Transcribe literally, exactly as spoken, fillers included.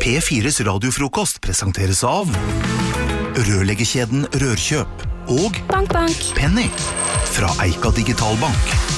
P fires radiofrokost presenteres av Rørleggerkjeden Rørkjøp og Bank, bank. Penny fra Eika Digitalbank.